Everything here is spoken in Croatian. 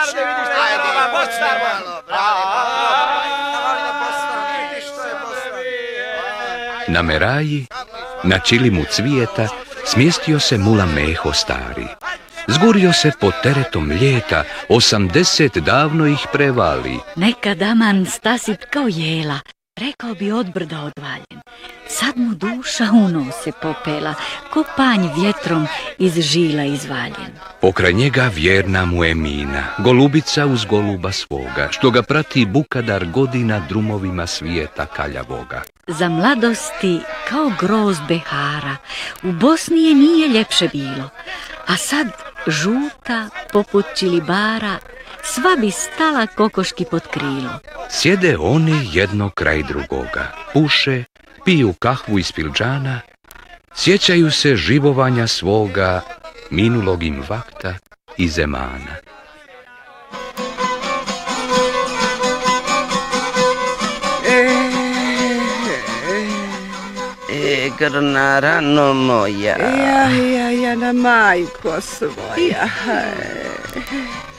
narode, vidiš što je Bosna. Na Meraji, na čilimu cvijeta, smjestio se Mula Meho stari. Zgurio se pod teretom ljeta, 80 davno ih prevali. Nekad aman stasit kao jela, rekao bi od brda odvaljen. Sad mu duša u nos se popela, ko panj vjetrom iz žila izvaljen. Pokraj njega vjerna mu Emina, golubica uz goluba svoga, što ga prati bukadar godina drumovima svijeta kaljavoga. Za mladosti kao groz behara, u Bosni je nije ljepše bilo, a sad žuta poput čilibara, sva bi stala kokoški pod krilo. Sjede oni jedno kraj drugoga, puše, piju kahvu iz filđana, sjećaju se živovanja svoga, minulog im vakta i zemana. Grna rano moja. Ja, na majko svoja.